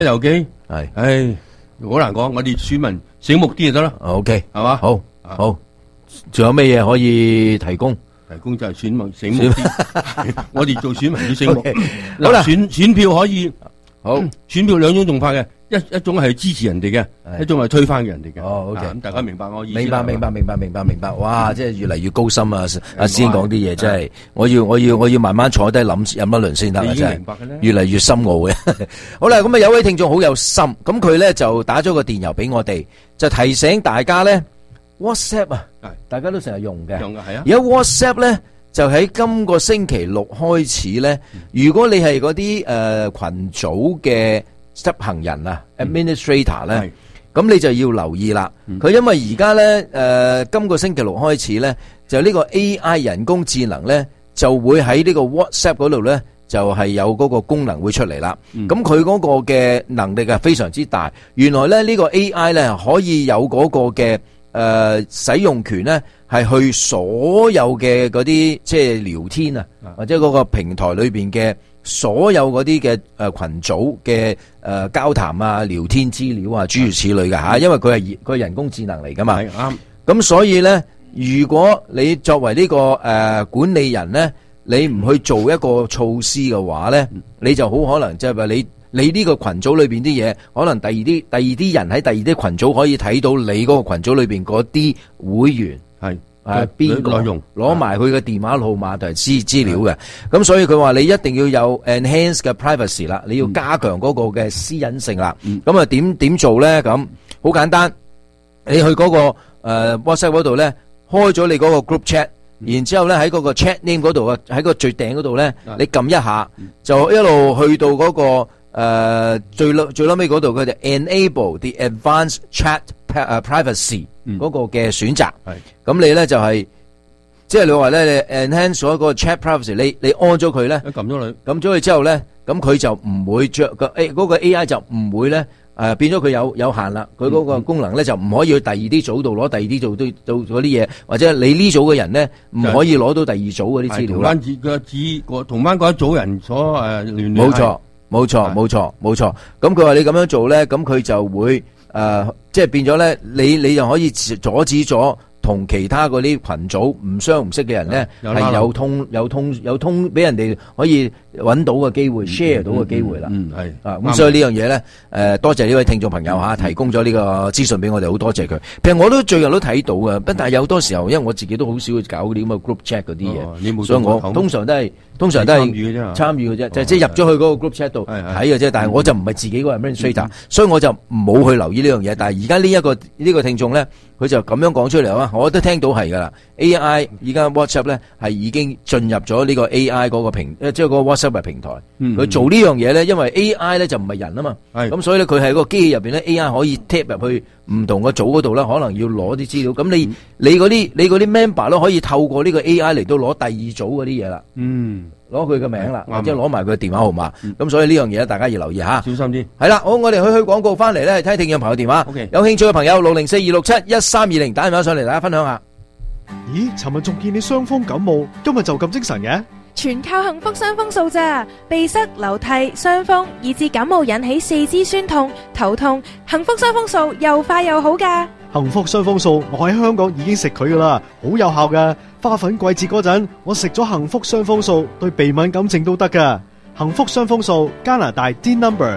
郵機係， 唉，好難講，我哋選民醒目啲就得啦。 OK， 係嘛？ 好，仲有咩嘢可以提供？ 提供就係選民醒目啲，我哋做選民要醒目。 好啦， 選票可以好， 選票兩種做法嘅，一種係支持人哋嘅，一種係推翻人哋嘅。 哦，OK， 咁大家明白我意思？ 明白。哇，即係越嚟越高深啊！阿師兄講啲嘢真係，我要慢慢坐低諗一輪先得啦，真係越嚟越深奧嘅。好啦，咁啊有位聽眾好有心，咁佢咧就打咗個電郵俾我哋，就提醒大家咧 WhatsApp 啊，大家都成日用嘅， 係啊。 而家 WhatsApp 咧就喺今個星期六開始咧，如果你係嗰啲群組嘅執行人啊 ，administrator 咧。咁你就要留意啦，佢因為而家咧，今個星期六開始咧，就呢個 AI 人工智能咧，就會喺呢個 WhatsApp 嗰度咧，就係有嗰個功能會出嚟啦。咁佢嗰個嘅能力係非常之大。原來咧呢個 AI 咧可以有嗰個嘅使用權咧，係去所有嘅嗰啲即係聊天啊，或者嗰個平台裏邊嘅。所有嗰啲嘅群組嘅交談啊、聊天資料啊，諸如此類嘅嚇，因為佢係人工智能嚟噶嘛。係啱。咁所以咧，如果你作為呢個管理人咧，你唔去做一個措施嘅話咧，你就好可能即係話你呢個群組裏邊啲嘢，可能第二啲人喺第二啲群組可以睇到你嗰個群組裏邊嗰啲會員係。邊個內容攞埋佢嘅電話號碼同埋資料嘅，咁所以佢話你一定要有 enhance 嘅 privacy 啦，你要加強嗰個嘅私隱性啦。咁啊點做咧？咁好簡單，你去嗰個WhatsApp 嗰度咧，開咗你嗰個 group chat，然之後咧喺嗰個 chat name 嗰度啊，喺個最頂嗰度咧，你撳一下，就一路去到嗰個最撈尾嗰度，佢就 enable the advanced chat privacy。嗰個嘅選擇，咁你咧就係，即係你話咧，你 enhance 咗個 chat privacy，你按咗佢咧，撳咗佢之後咧，咁佢就唔會嗰個 AI 就唔會咧，變咗佢有限啦，佢嗰個功能咧就唔可以去第二啲組度攞第二啲組做嗰啲嘢，或者你呢組嘅人咧唔可以攞到第二組嗰啲資料啦。同翻嗰一組人所聯繫。冇錯。咁佢話你咁樣做咧，咁佢就會。即係變咗咧，你就可以阻止咗同其他嗰啲群組唔相唔識嘅人咧，係有通俾人哋可以揾到嘅機會 ，share 到嘅機會啦。係咁所以呢樣嘢咧，多謝呢位聽眾朋友吓，提供咗呢個資訊俾我哋，好多謝佢。其實我都最近都睇到嘅，但係有好多時候，因為我自己都好少去搞啲咁嘅 group chat 嗰啲嘢，所以我通常都係參與嘅啫，即係入咗去嗰個 group chat 度睇嘅啫。但係我就唔係自己個 administrator，所以我就唔好去留意呢樣嘢。但係而家呢個聽眾咧，佢就咁樣講出嚟啊！我都聽到係噶啦 ，AI 而家 WhatsApp 咧係已經進入咗呢個 AI 嗰個即係嗰個 WhatsApp 嘅平台。佢做呢樣嘢咧，因為 AI 咧就唔係人啊嘛，咁所以咧佢喺個機器入邊咧 AI 可以 tap 入去唔同嘅組嗰度啦，可能要攞啲資料。咁你嗰啲 member 都可以透過呢個 AI 嚟到攞第二組嗰啲嘢啦。攞佢嘅名啦，或者攞埋佢嘅電話號碼。咁所以呢樣嘢大家要留意吓，小心啲。係啦，好，我哋去廣告翻嚟咧，睇聽眾朋友電話。有興趣嘅朋友604-267-1320打電話上嚟，大家分享下。 咦，尋日仲見你傷風感冒，今日就咁精神嘅？ 全靠幸福傷風素咋，鼻塞、流涕、傷風，以至感冒引起四肢酸痛、頭痛，幸福傷風素又快又好噶。 幸福傷風素，我喺香港已經食佢噶啦，好有效噶。花粉季節嗰陣，我食咗幸福傷風素，對鼻敏感症都得噶。幸福傷風素，加拿大 D number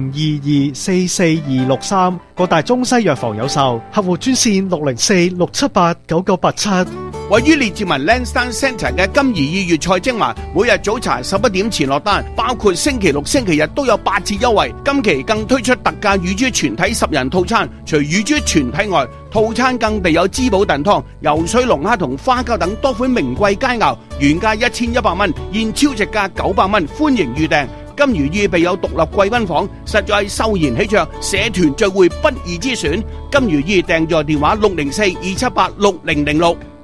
022444263，各大中西藥房有售，客戶專線604-678-9987。 位於列治文 Lansdowne Centre 嘅金怡粵菜精華，每日早茶11點前落單，包括星期六、星期日都有8折優惠。今期更推出特價乳豬全體10人套餐，除乳豬全體外，套餐更備有滋補燉湯、游水龍蝦同花膠等多款名貴佳肴，原價1100蚊，現超值價900蚊，歡迎預訂。金如意備有獨立貴賓房，實在秀賢喜鵲，社團聚會不二之選。金如意訂座電話604-278-6006。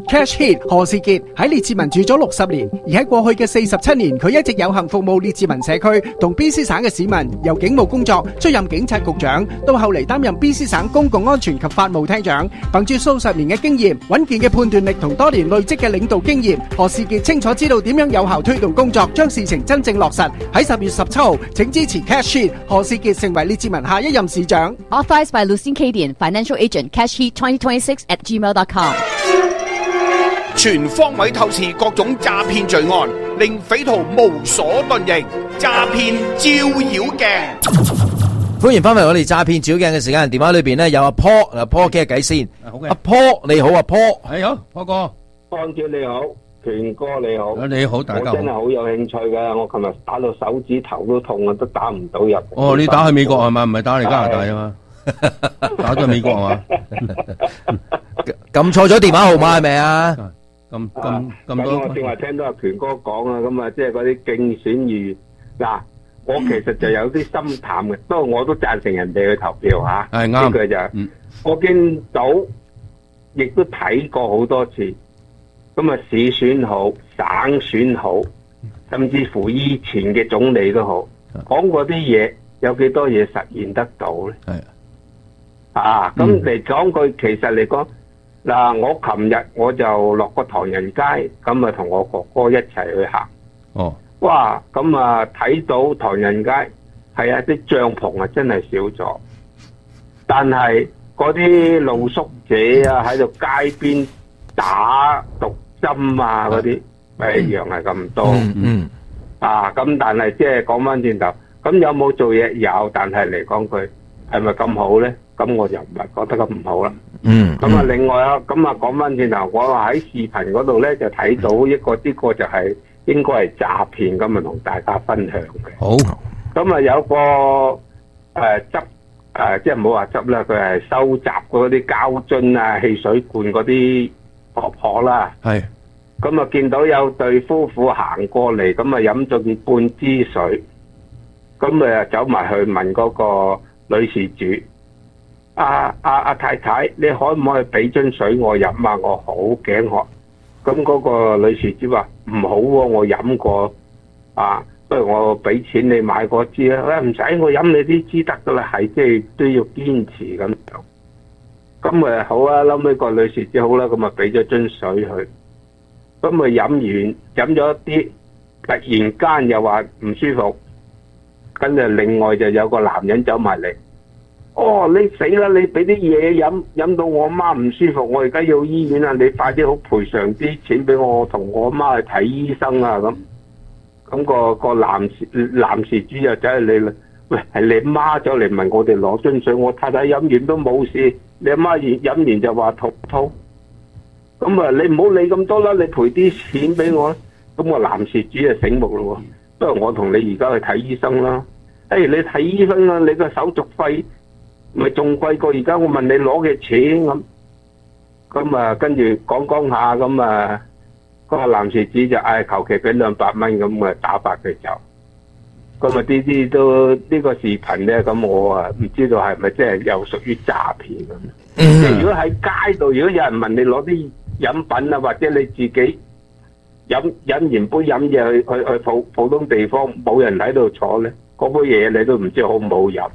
Cash Hit 何士傑喺列治文住咗60年，而喺過去嘅47年，佢一直有幸服務列治文社區同 BC 省嘅市民，由警務工作出任警察局長，到後嚟擔任 BC 省公共安全及法務廳長。憑住數十年嘅經驗、穩健嘅判斷力同多年累積嘅領導經驗，何士傑清楚知道點樣有效推動工作，將事情真正落實。喺10月17號，請支持 Cash Hit 何士傑成為列治文下一任市長。 Authorized by Lucien Cadian, Financial Agent, Cash Heat 2026@gmail.com。 全方位透視各種詐騙罪案，令匪徒無所遁形。詐騙照妖鏡， 歡迎翻嚟我哋詐騙照鏡嘅時間。電話裏邊咧有阿 Paul， 阿 Paul 傾下偈先。阿 Paul 你好，阿 Paul 係好，Paul哥， 安姐你好，權哥你好， 你好，大家好。 我真係好有興趣嘅，我琴日打到手指頭都痛啊，都打唔到入。 哦，你打去美國係嘛？唔係打嚟加拿大啊嘛？打咗去美國係嘛？ 撳錯咗電話號碼係咪啊？ 咁咁多。 我正話聽到阿權哥講啊，咁啊，即係嗰啲競選議員嗱，我其實就有啲心淡嘅，不過我都贊成人哋去投票吓。 係啱。 呢個就我見到，亦都睇過好多次。咁啊，市選好，省選好，甚至乎以前嘅總理都好，講過啲嘢，有幾多嘢實現得到咧？ 係啊，咁嚟講句，其實嚟講嗱，我琴日我就落個唐人街，咁啊同我哥哥一齊去行。 哦， 哇，咁啊睇到唐人街係啊啲帳篷啊真係少咗，但係嗰啲露宿者啊喺度街邊打毒針啊嗰啲，咪一樣係咁多。啊，咁但係即係講翻轉頭，咁有冇做嘢？有，但係嚟講佢係咪咁好咧？咁我就唔係覺得咁唔好啦。咁啊，另外啊，咁啊講翻轉頭，我話喺視頻嗰度咧就睇到一個呢個就係應該係詐騙，咁啊同大家分享嘅。 好。 咁啊有個執即係唔好話執啦，佢係收集嗰啲膠樽啊、汽水罐嗰啲婆婆啦。 係。 咁啊見到有對夫婦行過嚟，咁啊飲咗件半支水，咁啊走埋去問嗰個女事主。阿太太，你可唔可以俾樽水我飲啊？我好頸渴。咁嗰個女事主話唔好喎，我飲過啊，不如我俾錢你買嗰支啦。唔使，我飲你啲支得噶啦，係即係都要堅持咁。咁咪好啊，後尾個女事主好啦，咁啊俾咗樽水佢。咁咪飲完，飲咗一啲，突然間又話唔舒服，跟住另外就有個男人走埋嚟。哦，你死啦！你俾啲嘢飲到我媽唔舒服，我而家要醫院啊！你快啲好賠償啲錢俾我同我媽去睇醫生啊！咁個男事主就走去你啦。喂，係你媽走嚟問我哋攞樽水，我太太飲完都冇事，你阿媽飲完就話吐。咁啊，你唔好理咁多啦，你賠啲錢俾我。咁個男事主就醒目咯，不如我同你而家去睇醫生啦。你睇醫生啦，你個手續費咪仲貴過而家我問你攞嘅錢咁啊，跟住講下咁啊，嗰個男事主就求其俾200蚊咁啊，打發佢走。咁啊，呢啲都呢個視頻咧，咁我啊唔知道係咪即係又屬於詐騙咁。即係如果喺街度，如果有人問你攞啲飲品啊，或者你自己飲完杯飲嘢去普通地方冇人喺度坐咧，嗰杯嘢你都唔知好唔好飲。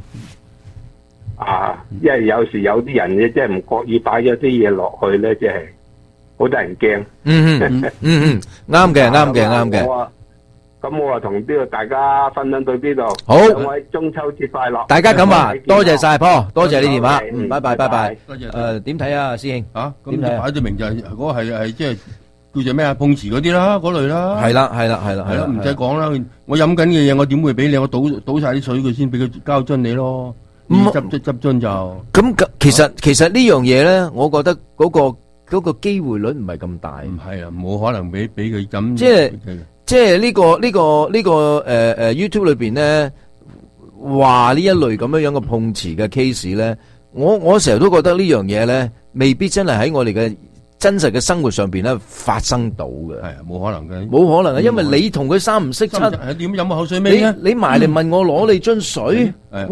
因為有時有啲人咧，即係唔覺意擺咗啲嘢落去咧，即係好得人驚。 啱嘅。 咁我同呢度大家分享到呢度。 好， 兩位中秋節快樂！ 大家咁話，多謝晒Paul，多謝你電話，拜拜。 多謝。 點睇啊，師兄？ 咁你擺咗明就係嗰個係即係叫做咩啊？碰瓷嗰啲啦，嗰類啦。係啦，唔使講啦。我飲緊嘅嘢，我點會俾你？我倒晒啲水佢先俾佢膠樽你咯。執樽就咁。其實呢樣嘢咧，我覺得嗰個機會率唔係咁大。 唔係啊，冇可能俾佢飲。 即係呢個YouTube 裏邊咧，話呢一類咁樣嘅碰瓷嘅 case 咧，我成日都覺得呢樣嘢咧，未必真係喺我哋嘅真實嘅生活上邊咧發生到嘅。係啊，冇可能嘅，因為你同佢三唔識七， 點飲口水尾咧？ 你埋嚟問我攞你樽水，喂，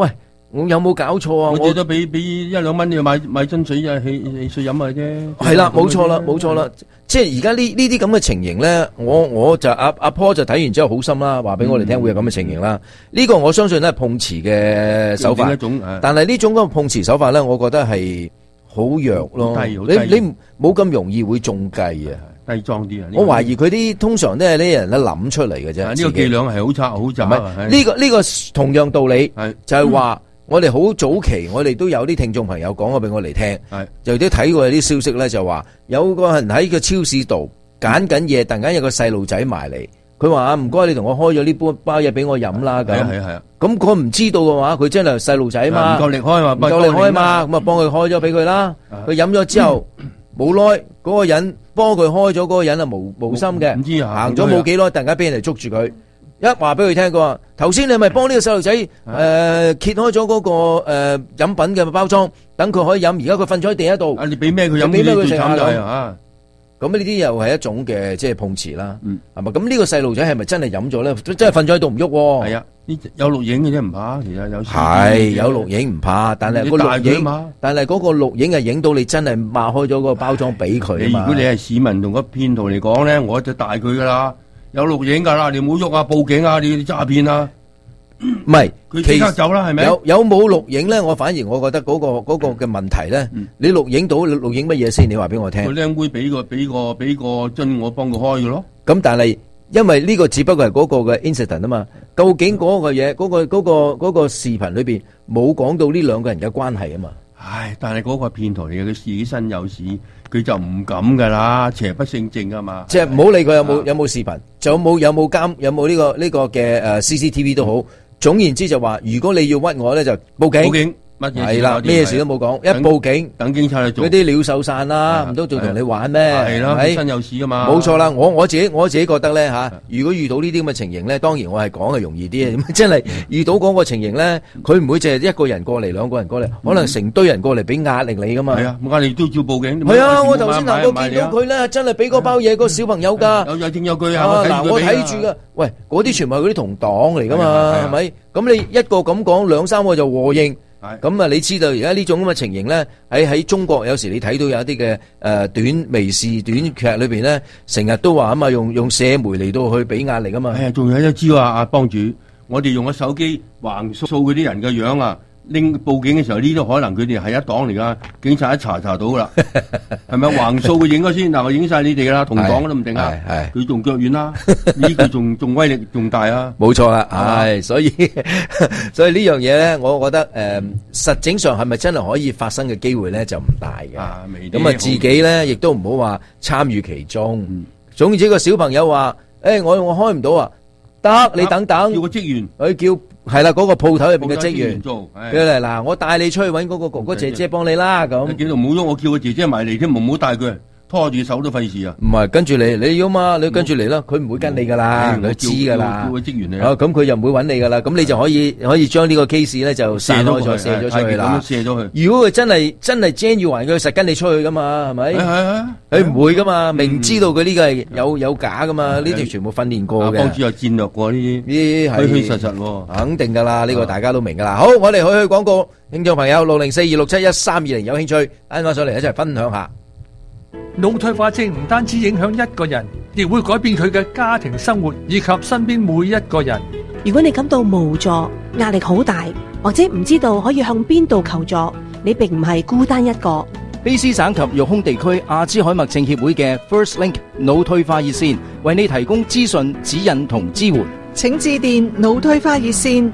我有冇搞錯啊？ 我最多俾1-2蚊你買樽水汽水飲下啫。 係啦，冇錯啦。即係而家呢啲咁嘅情形咧，我就阿 Paul 就睇完之後好心啦，話俾我哋聽會有咁嘅情形啦。呢個我相信咧碰瓷嘅手法，但係呢種咁嘅碰瓷手法咧，我覺得係好弱咯。你冇咁容易會中計啊， 低裝啲啊。 我懷疑佢啲通常都係呢人咧諗出嚟嘅啫。 呢個伎倆係好差好渣。 呢個同樣道理就係話。我哋好早期，我哋都有啲聽眾朋友講過俾我嚟聽，就都睇過有啲消息咧，就話有個人喺個超市度揀緊嘢，突然間有個細路仔埋嚟，佢話唔該，你同我開咗呢包嘢俾我飲啦咁。係啊。咁佢唔知道嘅話，佢真係細路仔嘛， 唔夠力開嘛， 咁啊幫佢開咗俾佢啦。佢飲咗之後冇耐，嗰個人幫佢開咗，嗰個人啊無心嘅，行咗冇幾耐，突然間俾人哋捉住佢。一話俾佢聽，佢話頭先你係咪幫呢個細路仔揭開咗嗰個飲品嘅包裝，等佢可以飲。而家佢瞓咗喺地下度。你俾咩佢飲？俾咩佢食啊？咁呢啲又係一種嘅即係碰瓷啦，係咪？咁呢個細路仔係咪真係飲咗咧？真係瞓咗喺度唔喐？係啊， 有錄影嘅啫，唔怕。其實有係有錄影唔怕，但係個錄影係影到你真係擘開咗個包裝俾佢。 如果你係市民同個騙徒嚟講咧，我就大佢噶啦。有錄影噶啦，你唔好喐啊！報警啊！你詐騙啊！ 唔係佢即刻走啦，係咪？ 有冇錄影咧？我反而我覺得嗰個嘅問題咧，你錄影到錄影乜嘢先？你話俾我聽。個靚妹俾個樽我幫佢開嘅咯。咁但係因為呢個只不過係嗰個嘅 incident 啊嘛，究竟嗰個嘢嗰個視頻裏邊冇講到呢兩個人嘅關係啊嘛。 唉，但係嗰個騙徒嚟嘅，佢自己身有事，佢就唔敢噶啦，邪不勝正啊嘛。即係唔好理佢有冇視頻，就有冇呢個嘅CCTV 都好。總言之就話，如果你要屈我咧，就報警。報警乜嘢係啦，咩事都冇講，一報警等警察去做。嗰啲鳥獸散啦，唔通仲同你玩咩？係啦，身有事噶嘛。冇錯啦，我自己覺得咧吓，如果遇到呢啲咁嘅情形咧，當然我係講係容易啲嘅，真係遇到嗰個情形咧，佢唔會淨係一個人過嚟，兩個人過嚟，可能成堆人過嚟俾壓力你噶嘛。係啊，壓力都要報警。係啊，我頭先能夠見到佢咧，真係俾嗰包嘢個小朋友噶。有證有據啊！嗱，我睇住噶。喂，嗰啲全部係嗰啲同黨嚟噶嘛，係咪？咁你一個咁講，兩三個就和應。咁啊，你知道而家呢種咁嘅情形咧，喺中國有時你睇到有一啲嘅短微視短劇裏邊咧，成日都話啊嘛，用社媒嚟到去俾壓力啊嘛。係啊，仲有一招啊，阿幫主，我哋用個手機橫掃嗰啲人嘅樣啊。拎報警嘅時候，呢啲可能佢哋係一黨嚟噶，警察一查到噶啦，係咪橫掃佢影咗先？嗱，我影晒你哋噶啦，同黨都唔定啊，佢仲腳軟啦，呢個仲威力仲大啊！冇錯啦，係所以呢樣嘢咧，我覺得實證上係咪真係可以發生嘅機會咧，就唔大嘅。咁啊，自己咧亦都唔好話參與其中。總之個小朋友話：我開唔到啊，得你等等，叫個職員佢叫。係啦，嗰個鋪頭入邊嘅職員做，佢嚟嗱，我帶你出去搵嗰個哥哥姐姐幫你啦，咁。叫到唔好喐，我叫個姐姐埋嚟添，唔好帶佢，拖住手都費事啊。唔係，跟住你要嘛，你跟住嚟啦，佢唔會跟你噶啦，佢知噶啦。叫個職員嚟。咁佢又唔會搵你噶啦，咁你就可以將呢個 case 咧就散開咗，卸咗出去啦。卸咗佢。如果佢真係精要還佢實跟你出去噶嘛，係咪？佢唔會噶嘛，明知道佢呢個係有假噶嘛，呢啲全部訓練過嘅。幫主有戰略過呢啲，虛虛實實。肯定噶啦，呢個大家都明噶啦。好，我哋去廣告，聽眾朋友60426713220有興趣，啱啱上嚟一齊分享下。 腦退化症唔單止影響一個人，亦會改變佢嘅家庭生活以及身邊每一個人。 如果你感到無助、壓力好大，或者唔知道可以向邊度求助，你並唔係孤單一個。 卑詩省及育空地區阿茲海默症協會嘅 First Link 腦退化熱線為你提供資訊、指引同支援。 請致電腦退化熱線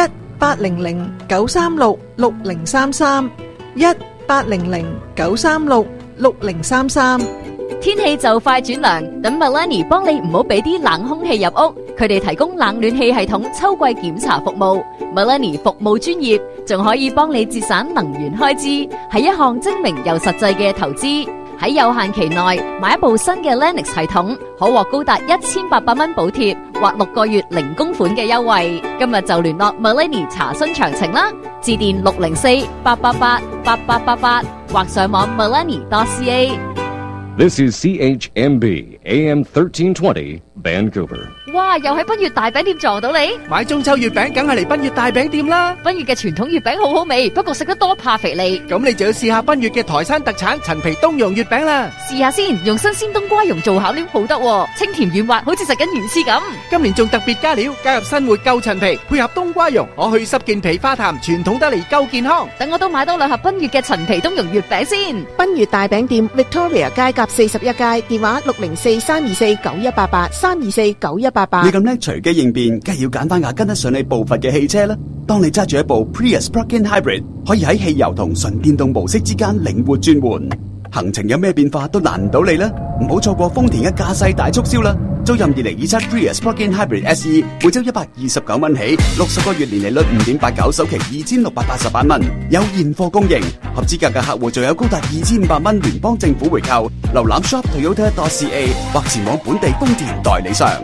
1800-936-6033 1800-936-6033。 天氣就快轉涼，等 Melanie 幫你唔好俾啲冷空氣入屋。佢哋提供冷暖氣系統秋季檢查服務。Melanie 服務專業，仲可以幫你節省能源開支，係一項精明又實際嘅投資。喺有限期內買一部新嘅 Lennox 系統，可獲高達1800蚊補貼或6個月零供款嘅優惠。今日就聯絡 Melanie 查詢詳情啦，致電604-888-8888或上網 melanie.ca。 This is CHMB AM 1320 Vancouver. 哇，又喺賓悅大餅店撞到你， 買中秋月餅梗係嚟賓悅大餅店啦。 賓悅嘅傳統月餅好好味，不過食得多怕肥膩。 咁你就要試下賓悅嘅台山特產陳皮冬蓉月餅啦。 試下先，用新鮮冬瓜蓉做餡料好得喎，清甜軟滑，好似食緊魚翅咁。 今年仲特別加料，加入新活夠陳皮，配合冬瓜蓉，可去濕健脾化痰，傳統得嚟夠健康。 等我都買多2盒賓悅嘅陳皮冬蓉月餅先。 賓悅大餅店 Victoria 街甲41街，電話604-324-9188，324-9188。 你咁叻隨機應變，梗係要揀翻架跟得上你步伐嘅汽車啦。當你揸住一部 Prius Plug-in Hybrid， 可以喺汽油同純電動模式之間靈活轉換，行程有咩變化都難唔到你啦。唔好錯過豐田嘅駕駛大促銷啦！租任2027 Prius Plug-in Hybrid SE， 每周129蚊起，60個月年利率 5.89， 首期2688蚊，有現貨供應。合資格嘅客戶仲有高達2500蚊聯邦政府回扣。瀏覽 shop.toyota.ca 或前往本地豐田代理商。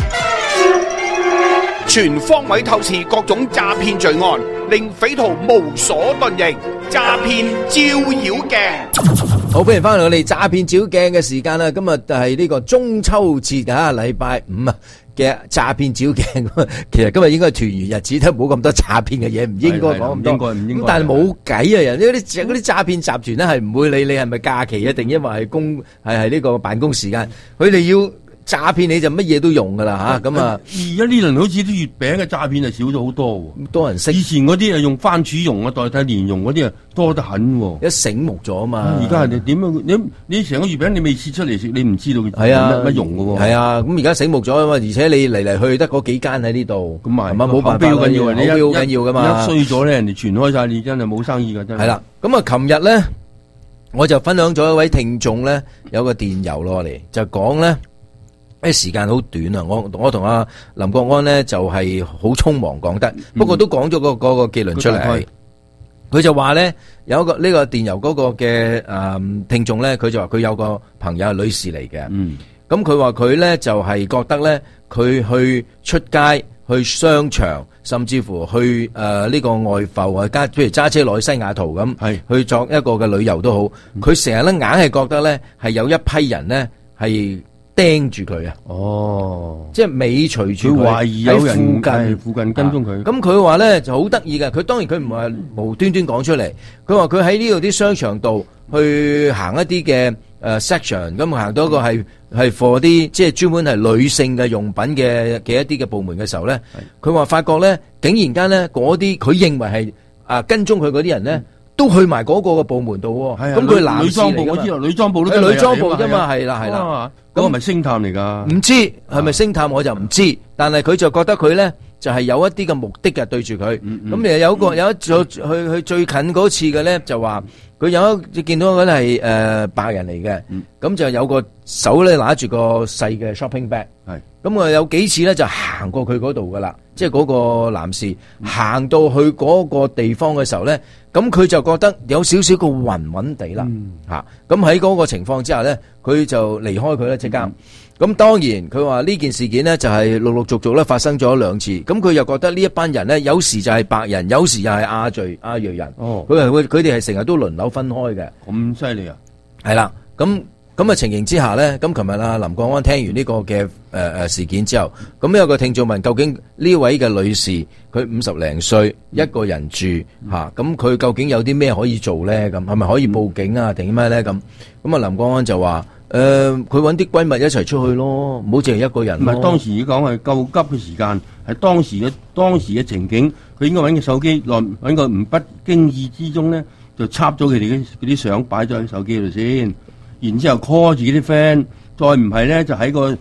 全方位透視各種詐騙罪案，令匪徒無所遁形。詐騙照妖鏡， 好，歡迎翻嚟我哋詐騙照鏡嘅時間啦！今日係呢個中秋節啊，禮拜五啊嘅詐騙照鏡。其實今日應該係團圓日子，都冇咁多詐騙嘅嘢，唔應該講咁多。 唔應該。 但係冇計啊！人嗰啲詐騙集團咧係唔會理你係咪假期一定因為係呢個辦公時間，佢哋要詐騙你就乜嘢都用噶啦吓，咁啊！ 而家呢輪好似啲月餅嘅詐騙係少咗好多， 多人識。 以前嗰啲係用番薯蓉啊代替蓮蓉嗰啲啊多得很， 一醒目咗啊嘛！ 而家係點樣？你成個月餅你未切出嚟食，你唔知道佢係啊乜蓉噶喎。 係啊，咁而家醒目咗啊嘛！而且你嚟嚟去得嗰幾間喺呢度， 咁啊冇辦法， 好緊要啊！你好緊要噶嘛！ 一衰咗咧，人哋傳開晒，你真係冇生意噶真係。 係啦，咁啊，琴日咧我就分享咗一位聽眾咧有個電郵落嚟，就講咧。時間好短啊！我同阿林國安咧就係好匆忙講得，不過都講咗個結論出嚟。佢就話咧有一個呢個電郵嗰個嘅聽眾咧，佢就話佢有個朋友係女士嚟嘅。咁佢話佢咧就係覺得咧，佢去出街、去商場，甚至乎去呢個外埠啊，譬如揸車落去西雅圖咁，去作一個嘅旅遊都好。佢成日咧硬係覺得咧係有一批人咧係盯住佢啊！即係尾隨住佢， 懷疑有人附近跟蹤佢。 咁佢話咧就好得意嘅，佢當然佢唔係無端端講出嚟。佢話佢喺呢度啲商場度去行一啲嘅section， 咁行到一個係 for 啲即係專門係女性嘅用品嘅一啲嘅部門嘅時候咧，佢話發覺咧竟然間咧嗰啲佢認為係跟蹤佢嗰啲人咧。都去埋嗰個嘅部門度喎，咁佢男士嚟㗎嘛？我知道， 女裝部都係女裝部啫嘛，係啦。 咁係咪星探嚟㗎？ 唔知係咪星探我就唔知，但係佢就覺得佢咧就係有一啲嘅目的嘅對住佢。咁有一次去最近嗰次嘅咧就話佢見到嗰啲係白人嚟嘅，咁就有個手咧拿住個細嘅 shopping bag。咁啊有幾次咧就行過佢嗰度噶啦，即係嗰個男士行到去嗰個地方嘅時候咧，咁佢就覺得有少少個暈暈地啦，咁喺嗰個情況之下咧，佢就離開佢啦即刻。咁當然佢話呢件事件咧就係陸陸續續咧發生咗2次，咁佢又覺得呢一班人咧有時就係白人，有時又係亞裔人，佢哋係成日都輪流分開嘅。 咁犀利啊！ 係啦，咁嘅情形之下咧，咁琴日啊林國安聽完呢個嘅事件之後，咁有個聽眾問：究竟呢位嘅女士佢50零歲一個人住嚇，咁佢究竟有啲咩可以做咧？咁係咪可以報警啊？定咩咧？咁啊林國安就話：佢揾啲閨蜜一齊出去咯，唔好淨係一個人。唔係當時講係救急嘅時間，係當時嘅情景，佢應該揾個手機揾個唔不經意之中咧，就插咗佢哋嗰啲相擺咗喺手機度先。然之後 call 住啲 friend， 再唔係咧就喺個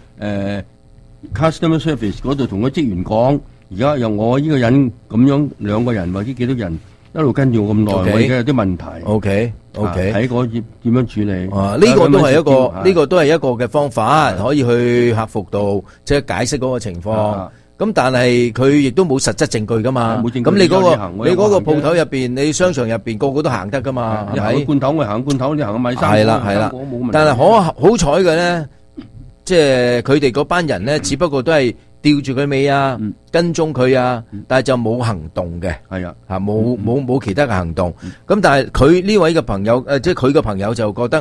customer service 嗰度同個職員講，而家由我呢個人咁樣2個人或者幾多人一路跟住我咁耐，我而家有啲問題。 OK， 睇嗰點樣處理？ 呢個都係呢個都係一個嘅方法，可以去克服到即係解釋嗰個情況。咁但係佢亦都冇實質證據噶嘛，咁你嗰個鋪頭入邊，你商場入邊個個都行得噶嘛，係咪？ 行罐頭我行罐頭，你行米生。 係啦，但係好彩嘅咧，即係佢哋嗰班人咧，只不過都係吊住佢尾啊，跟蹤佢啊，但係就冇行動嘅。 係啊， 吓冇其他嘅行動。咁但係佢呢位嘅朋友，即係佢嘅朋友就覺得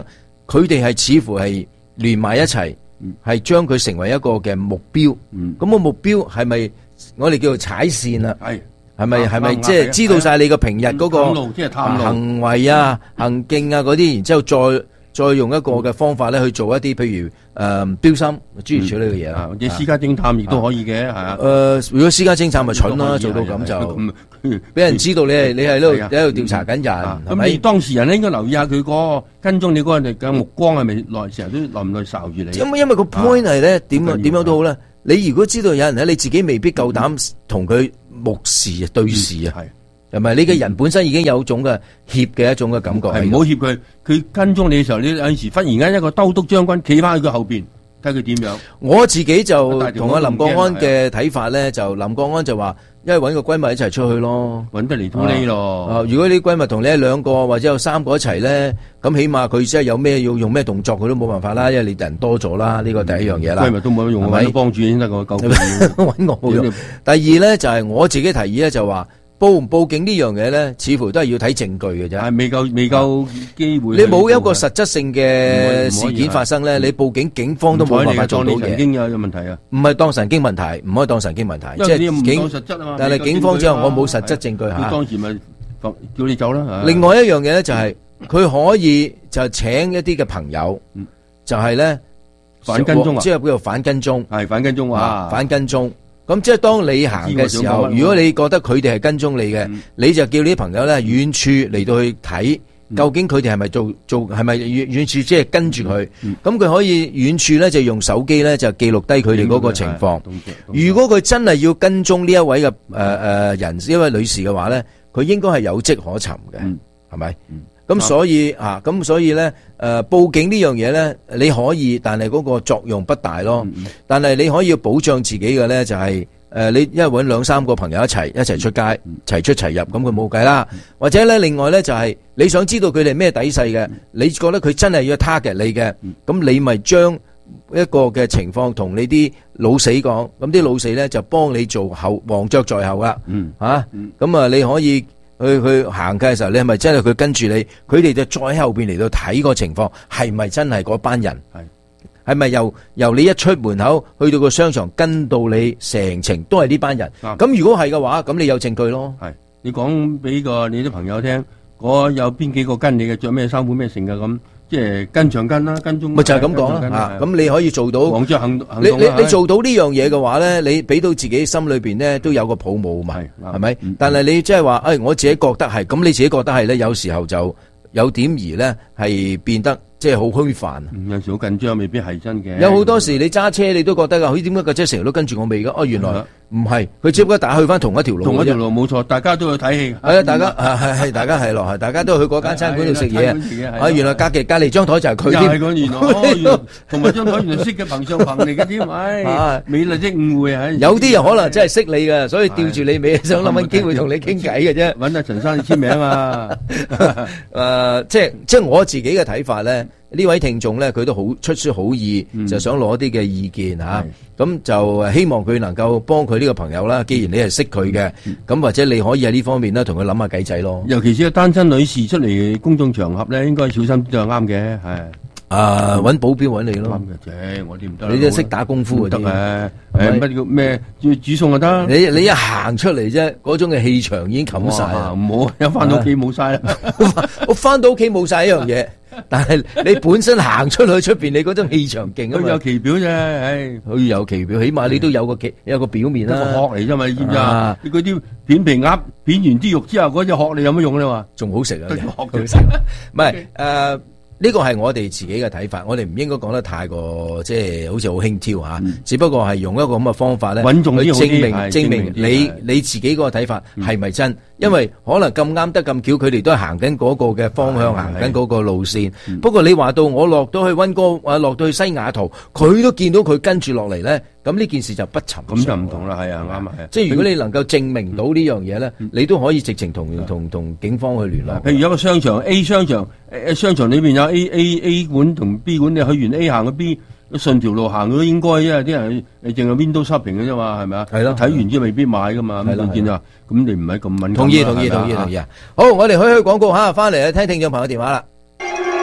佢哋係似乎係連埋一齊，係將佢成為一個嘅目標。咁個目標係咪我哋叫做踩線啦？係咪即係知道晒你個平日嗰個行為啊、行徑啊嗰啲，然之後再用一個嘅方法咧去做一啲，譬如標心諸如此類嘅嘢啦， 或者私家偵探亦都可以嘅，係啊。 如果私家偵探咪蠢啦，做到咁就俾人知道你係喺度調查緊人。 咁你當事人咧應該留意下佢個跟蹤你嗰個人嘅目光係咪成日都耐唔耐睄住你？ 因為個 point 係咧點樣都好咧，你如果知道有人咧，你自己未必夠膽同佢目視對視啊。係咪？你嘅人本身已經有種嘅怯嘅一種嘅感覺， 係唔好怯佢。佢跟蹤你嘅時候，你有陣時忽然間一個兜督將軍企翻喺佢後邊，睇佢點樣。 我自己就同阿林國安嘅睇法咧，就林國安就話，因為揾個閨蜜一齊出去咯， 揾得嚟都呢咯。 如果啲閨蜜同你一兩個或者有三個一齊咧，咁起碼佢真係有咩要用咩動作，佢都冇辦法啦，因為你人多咗啦，呢個第一樣嘢啦。 閨蜜都冇得用，揾幫主先得個夠。 揾我冇用。第二咧就係我自己提議咧，就話。報唔報警呢樣嘢咧，似乎都係要睇證據嘅啫。 係未夠機會。 你冇一個實質性嘅事件發生咧，你報警，警方都冇辦法做到嘢。 神經有問題啊？ 唔係當神經問題，唔可以當神經問題。即係警實質啊嘛。 但係警方之後，我冇實質證據嚇。 當時咪叫你走啦。 另外一樣嘢咧，就係佢可以就請一啲嘅朋友，就係咧反跟蹤啊， 即係叫做反跟蹤。 係反跟蹤啊， 反跟蹤。咁即係當你行嘅時候，如果你覺得佢哋係跟蹤你嘅，你就叫你啲朋友咧遠處嚟到去睇，究竟佢哋係咪做係咪遠處即係跟住佢？咁佢可以遠處咧就用手機咧就記錄低佢哋嗰個情況。如果佢真係要跟蹤呢一位嘅人，呢位女士嘅話咧，佢應該係有跡可尋嘅，係咪？咁所以咧，報警呢樣嘢咧，你可以，但係嗰個作用不大咯。但係你可以保障自己嘅咧，就係你因為揾兩三個朋友一齊出街，齊出齊入，咁佢冇計啦。或者咧，另外咧就係你想知道佢哋咩底細嘅，你覺得佢真係要 target 你嘅，咁你咪將一個嘅情況同你啲老死講，咁啲老死咧就幫你做黃雀在後啦。咁啊，你可以。去行街嘅時候，你係咪真係佢跟住你？佢哋就再喺後邊嚟到睇個情況，係咪真係嗰班人？係咪由你一出門口去到個商場跟到你成程都係呢班人？咁如果係嘅話，咁你有證據咯。 係你講俾你啲朋友聽，有邊幾個跟你嘅，着咩衫褲咩成嘅咁。即係跟長跟啦，跟蹤咪就係咁講啦。咁你可以做到，你做到呢樣嘢嘅話咧，你俾到自己心裏邊咧都有個抱負嘛，係咪？但係你即係話，我自己覺得係，咁你自己覺得係咧，有時候就有點而咧係變得即係好虛泛。 有時好緊張，未必係真嘅。 有好多時你揸車，你都覺得噶，佢點解架車成日都跟住我尾噶？原來唔係，佢只不過打去翻同一條路。 同一條路冇錯，大家都去睇戲。 係啊，大家係咯，大家都去嗰間餐館度食嘢。原來隔離張台就係佢。又係講原來，同埋張台原來識嘅朋上朋嚟嘅添。美麗的誤會啊！ 有啲人可能真係識你嘅，所以吊住你尾，想諗緊機會同你傾偈嘅啫。 揾阿陳生簽名啊！ 即係我自己嘅睇法咧。呢位聽眾咧，佢都好出於好意，就想攞啲嘅意見嚇，咁就希望佢能夠幫佢呢個朋友啦。既然你係識佢嘅，咁或者你可以喺呢方面咧，同佢諗下計仔咯。 尤其是個單身女士出嚟公眾場合咧，應該小心啲就啱嘅，係。 揾保鏢揾你咯。 啱嘅啫，我啲唔得。 你都識打功夫嗰啲。 得乜叫咩？要煮餸就得。 你一行出嚟啫，嗰種嘅氣場已經冚晒。 唔好，一翻到屋企冇晒啦。 我翻到屋企冇晒一樣嘢。但係你本身行出去出邊，你嗰種氣場勁啊嘛， 有其表啫， 佢有其表，起碼你都有個表面啦， 一個殼嚟啫嘛，你知唔知啊？你嗰啲片皮鴨片完啲肉之後，嗰隻殼你有乜用咧？話仲好食啊，殼好食。唔係呢個係我哋自己嘅睇法，我哋唔應該講得太過即係好似好輕佻吓，只不過係用一個咁嘅方法咧，去證明你自己嗰個睇法係咪真？因為可能咁啱得咁巧，佢哋都係行緊嗰個嘅方向，行緊嗰個路線。不過你話到我落到去溫哥，落到去西雅圖，佢都見到佢跟住落嚟咧，咁呢件事就不尋常。 咁就唔同啦，係啊，啱啊， 即係如果你能夠證明到呢樣嘢咧，你都可以直情同警方去聯絡。 譬如有個商場 A 商場，商場裏邊有 A 館同 B 館，你去完 A 行去 B。順條路行都應該，因為啲人你淨係 window shopping 嘅啫嘛，係咪啊？係咯，睇完之後未必買噶嘛。咁見啊，咁你唔係咁敏感。 同意啊！好，我哋去廣告吓，翻嚟聽聽眾朋友電話啦。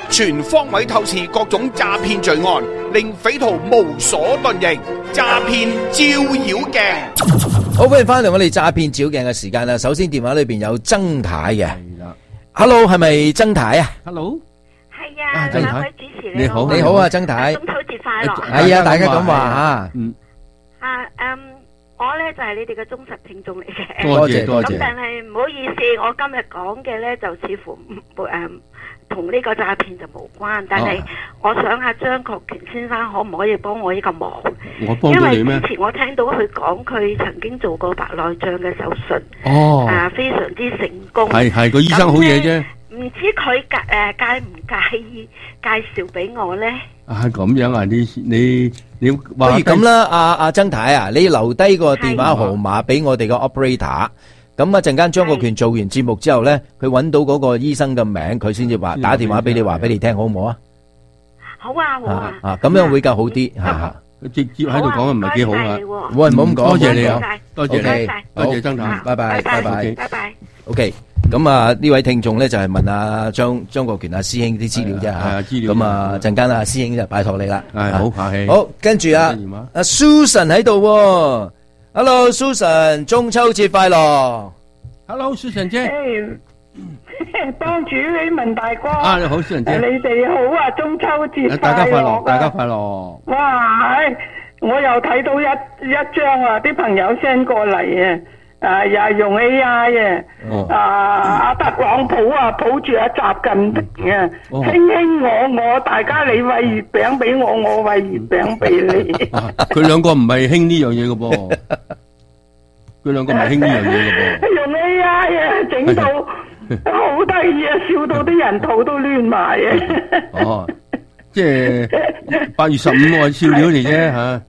全方位透視各種詐騙罪案，令匪徒無所遁形。詐騙照妖鏡。 好，歡迎翻嚟我哋詐騙照鏡嘅時間啦。首先電話裏邊有曾太嘅，Hello， 係咪曾太啊 ？Hello， 係啊，兩位主持你好， 你好啊，曾太。 中秋節快樂。 係啊，大家咁話啊。 我咧就係你哋嘅忠實聽眾嚟嘅。 多謝多謝。 咁但係唔好意思，我今日講嘅咧就似乎同呢個詐騙就無關，但係我想阿張國權先生可唔可以幫我呢個忙？ 我幫到你咩？ 因為之前我聽到佢講佢曾經做過白內障嘅手術，非常之成功。 係個醫生好嘢啫。 唔知佢介唔介意介紹俾我咧？ 咁樣啊？你不如咁啦，阿曾太啊，你留低個電話號碼俾我哋個 operator。咁啊，陣間張國權做完節目之後咧，佢揾到嗰個醫生嘅名，佢先至話打電話俾你，話俾你聽，好唔好啊？ 好啊，好啊。 咁樣會較好啲。 直接喺度講唔係幾好啊。 喂，唔好咁講。 多謝你啊，多謝你，多謝曾太， 拜拜，拜拜， 拜拜。 OK。咁啊，呢位聽眾咧就係問阿張國權阿師兄啲資料啫吓。 資料。 咁啊，陣間阿師兄就拜託你啦。 好客氣。 好，跟住阿 Susan 喺度。Hello Susan， 中秋節快樂。 Hello Susan 姐。 幫主你問大哥。 你好Susan姐。 你哋好啊，中秋節快樂。 大家快樂，大家快樂。 哇，我又睇到一張啊，啲朋友 send 過嚟啊，又係用 AI 嘅。阿特朗普啊，抱住阿習近平啊，卿我，大家你餵月餅俾我，我餵月餅俾你。 佢兩個唔係興呢樣嘢嘅噃，佢兩個唔係興呢樣嘢嘅噃。 用 AI 啊，整到好得意啊，笑到啲人肚都攣埋啊！ 即係8月15我笑料嚟啫吓。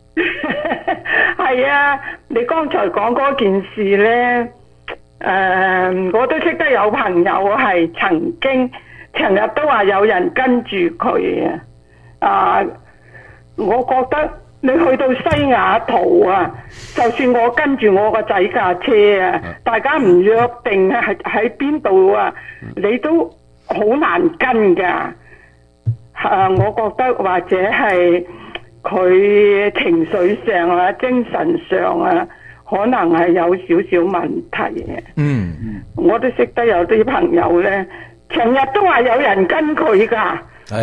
係啊，你剛才講嗰件事咧，我都識得有朋友係曾經成日都話有人跟住佢啊，我覺得你去到西雅圖啊，就算我跟住我個仔架車啊，大家唔約定喺邊度啊，你都好難跟噶。我覺得或者係佢情緒上啊、精神上啊，可能係有少少問題嘅。我都識得有啲朋友咧，成日都話有人跟佢噶。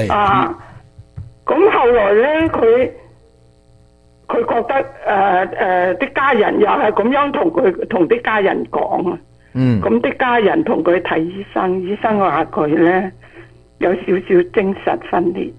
咁後來咧，佢覺得啲家人又係咁樣同啲家人講啊。咁啲家人同佢睇醫生，醫生話佢咧有少少精神分裂。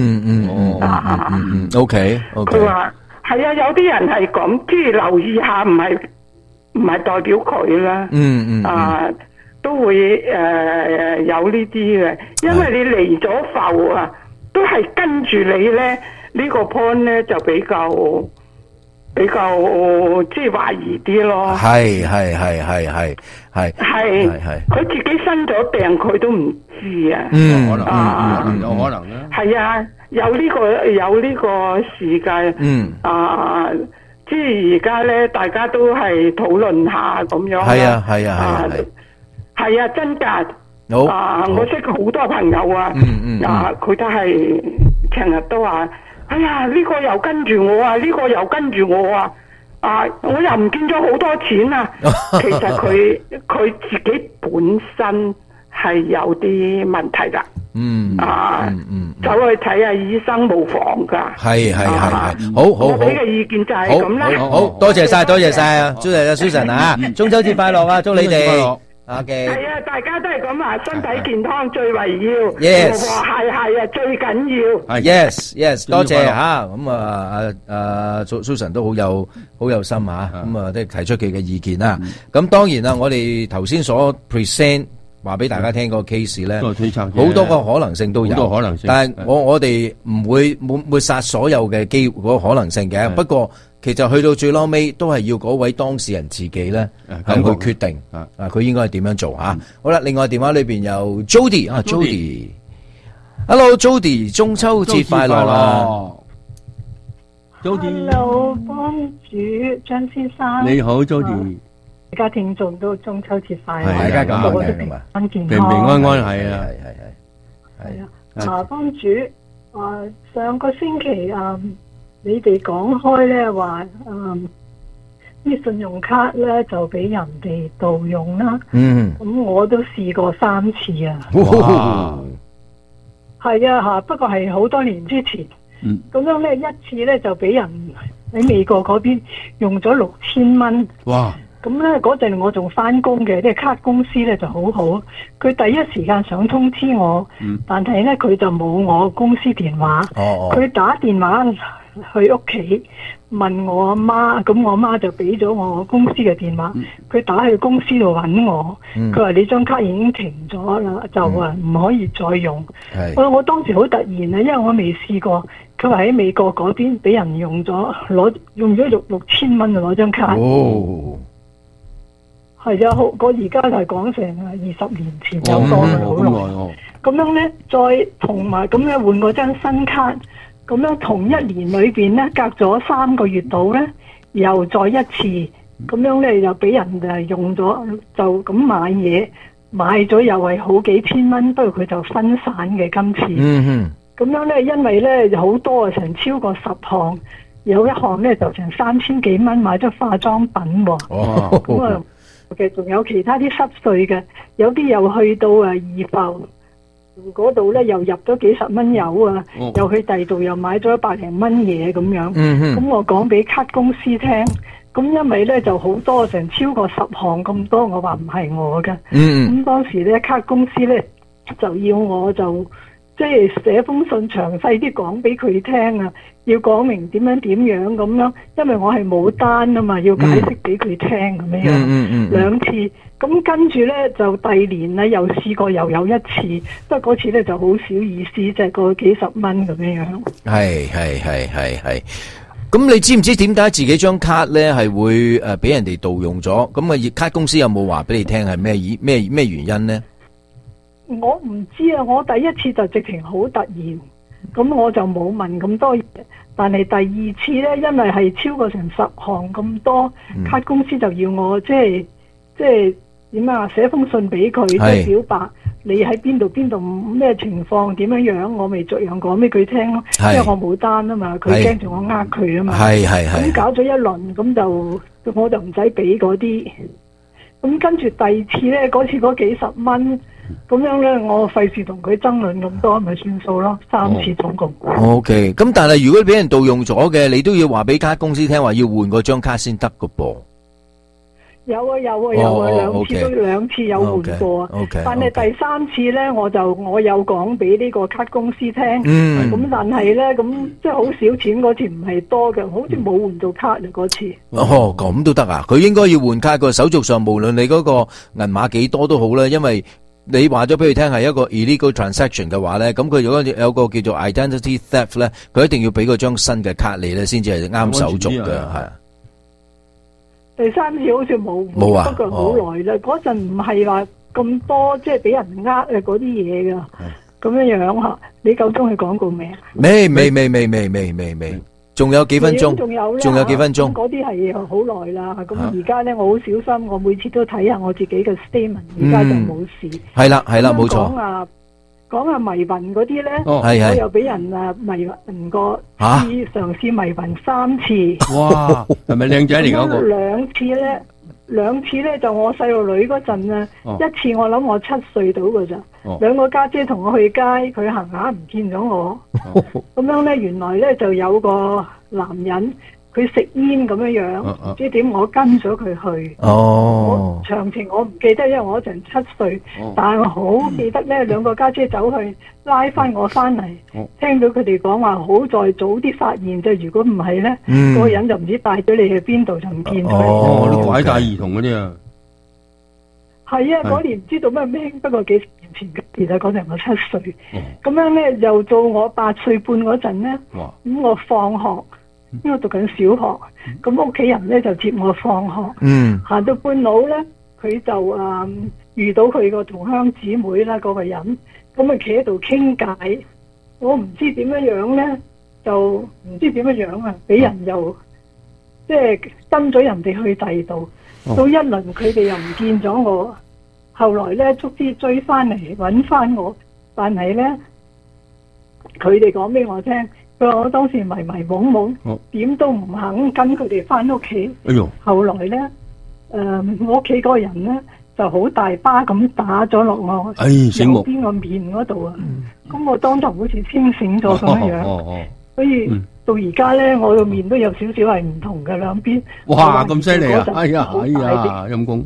OK。 佢話係啊，有啲人係咁，即係留意下，唔係代表佢啦。都會有呢啲嘅，因為你離咗埠啊，都係跟住你咧，呢個 point 咧就比較即係懷疑啲咯。係，佢自己生咗病，佢都唔知啊。 有可能啦。 係啊，有呢個時間。即係而家咧，大家都係討論下咁樣。係啊，真㗎。我識好多朋友啊。佢都係成日都話，哎呀，呢個又跟住我啊，呢個又跟住我啊。我又唔見咗好多錢啊。其實佢自己本身係有啲問題㗎。走去睇下醫生冇妨噶。係， 好。 我俾嘅意見就係咁啦。 好，多謝晒啊，多謝 Susan 啊，中秋節快樂啊，祝你哋。 係啊，大家都係咁話，身體健康最為要。 Yes， 係啊，最緊要。 Yes， 多謝吓。咁Susan 都好有心吓，咁都提出佢嘅意見啦。咁當然啦，我哋頭先所 present。話俾大家聽個 case 咧，好多個可能性都有， 好多可能性。 但係我哋唔會抹殺所有嘅機會嗰個可能性嘅。不過其實去到最撈尾，都係要嗰位當事人自己咧，去決定佢應該係點樣做吓。好啦，另外電話裏邊有 Jody 啊 ，Jody，Hello Jody， 中秋節快樂啦 ，Jody，Hello 幫主張先生， 你好 Jody。 大家聽眾都中秋節快樂， 大家咁平安健康， 平安係啊， 係啊。 幫主，上個星期你哋講開咧話啲信用卡咧就俾人哋盜用啦。咁我都試過3次啊。 哇！ 係啊不過係好多年之前。咁樣咧，一次咧就俾人喺美國嗰邊用咗6000蚊。 哇！ 咁咧嗰陣我仲翻工嘅，啲卡公司咧就好好，佢第一時間想通知我，但係咧佢就冇我公司電話，佢打電話去屋企問我阿媽，咁我阿媽就俾咗我公司嘅電話，佢打去公司度揾我，佢話你張卡已經停咗啦，就話唔可以再用。我當時好突然啊，因為我未試過。佢話喺美國嗰邊俾人用咗6000蚊就攞張卡。係啊，我而家就係講成20年前有過啦，好耐。咁樣咧，再同埋咁樣換過張新卡，咁樣同一年裏邊咧，隔咗3個月度咧，又再一次，咁樣咧又俾人用咗，就咁買嘢，買咗又係好幾千蚊，不過佢就分散嘅今次。咁樣咧，因為咧好多啊，成超過10項，有一項咧就成3000幾蚊買咗化妝品喎。咁啊，仲有其他啲濕碎嘅，有啲又去到怡埠嗰度咧，又入咗幾十蚊油啊，又去第二度又買咗100零蚊嘢咁樣。咁我講俾卡公司聽，咁因為咧就好多，成超過10項咁多，我話唔係我嘅。咁當時咧卡公司咧就要我就。即係寫封信詳細啲講俾佢聽啊，要講明點樣咁樣，因為我係冇單啊嘛，要解釋俾佢聽咁樣。2次，咁跟住咧就第2年咧又試過又有1次，不過嗰次咧就好少意思，即係個幾十蚊咁樣。 係。咁你知唔知點解自己張卡咧係會俾人哋盜用咗？咁啊，卡公司有冇話俾你聽係咩原因呢？ 我唔知啊，我第一次就直情好突然，咁我就冇問咁多嘢。但係第2次呢，因為係超過成10項咁多，卡公司就要我即係點啊，寫封信俾佢，即係表白你喺邊度咩情況點樣，我咪逐樣講俾佢聽咯。因為我冇單啊嘛，佢驚住我呃佢啊嘛。咁搞咗一輪，咁就我就唔使俾嗰啲。咁跟住第2次呢，嗰次嗰幾十蚊。咁樣咧，我費事同佢爭論咁多，咪算數咯。3次總共。 OK， 咁但係如果俾人盜用咗嘅，你都要話俾卡公司聽，話要換嗰張卡先得噶噃。 有啊，2次都2次有換過啊。但係第3次咧，我有講俾呢個卡公司聽。咁但係咧，咁即係好少錢嗰次，唔係多嘅，好似冇換到卡嗰次。 咁都得啊？佢應該要換卡，個手續上，無論你嗰個銀碼幾多都好啦，因為你話咗俾佢聽係一個 illegal transaction 嘅話咧，咁佢如果有個叫做 identity theft 咧，佢一定要俾嗰張新嘅卡你咧，先至係啱手續嘅，係。 第3次好似冇啊，不過好耐啦。嗰陣唔係話咁多，即係俾人呃嗰啲嘢噶，咁樣吓。你夠鐘去廣告未啊？未。仲有幾分鐘？仲有幾分鐘？ 嗰啲係好耐啦。咁而家咧，我好小心，我每次都睇下我自己嘅 statement。而家就冇事。 係啦，冇錯。 講下迷魂嗰啲咧，我又俾人迷魂過，嘗試迷魂3次。 哇，係咪靚仔嚟嗰個 ？2次咧就我細路女嗰陣啊，一次我諗我7歲到噶咋，2個家姐同我去街，佢行下唔見咗我，咁樣咧原來咧就有個男人佢食煙咁樣，唔知點我跟咗佢去，我詳情我唔記得，因為我嗰陣7歲，但係我好記得咧，2個家姐走去拉翻我翻嚟，聽到佢哋講話好在早啲發現啫，如果唔係咧，嗰個人就唔知帶咗你去邊度就唔見咗。 啲拐帶兒童嗰啲啊， 係啊，嗰年唔知道咩名，不過幾年前嘅事啦，嗰陣我7歲，咁樣咧又到我8歲半嗰陣咧，咁我放學。因為讀緊小學，咁屋企人咧就接我放學，行到半路咧，佢就遇到佢個同鄉姊妹啦，嗰個人，咁啊企喺度傾偈，我唔知點樣咧，就唔知點樣啊，俾人又即係跟咗人哋去第二度，到一輪佢哋又唔見咗我，後來咧卒之追翻嚟揾翻我，但係咧佢哋講俾我聽，佢話我當時迷迷懵懵，點都唔肯跟佢哋翻屋企。 哎呦！ 後來咧，我屋企嗰個人咧就好大巴咁打咗落我右邊個面嗰度啊！咁我當堂好似清醒咗咁樣樣，所以到而家咧，我個面都有少少係唔同嘅兩邊。 哇！咁犀利啊！哎呀，陰公，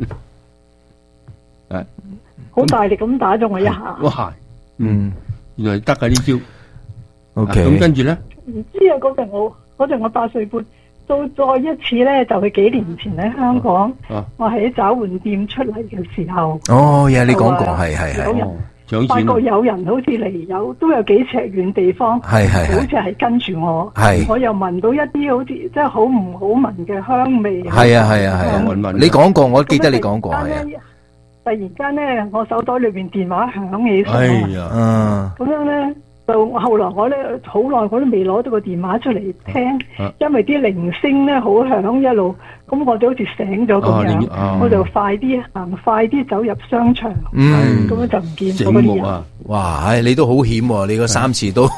好大力咁打咗我一下。 哇！原來得㗎呢招。 OK。 咁跟住咧？ 唔知啊，嗰陣我8歲半。到再一次咧，就係幾年前喺香港，我喺找換店出嚟嘅時候。 哦，你講過係， 發覺有人好似離都有幾尺遠地方，好似係跟住我，我又聞到一啲好似即係好唔好聞嘅香味。係啊，你講過，我記得你講過係啊。 突然間咧，我手袋裏邊電話響起身，咁樣咧。就後來我咧好耐我都未攞到個電話出嚟聽，因為啲鈴聲咧好響一路，咁我就好似醒咗咁樣，我就快啲走入商場，咁樣就唔見咗嗰啲人。 哇！你都好險喎，你嗰3次都